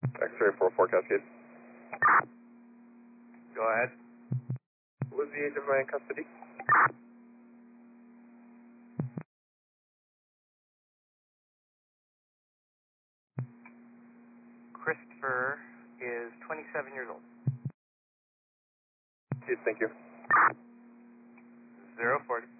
X-ray 44 Cascade. Go ahead. What was the age of my in custody? Christopher is 27 years old. Thank you. 040.